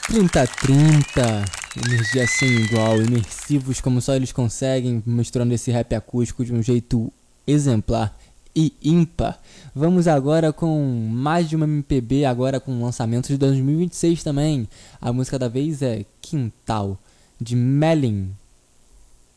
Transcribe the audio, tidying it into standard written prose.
3030, energia sem igual, imersivos como só eles conseguem, misturando esse rap acústico de um jeito exemplar e ímpar. Vamos agora com mais de uma MPB, agora com lançamento de 2026 também. A música da vez é Quintal, de Melin.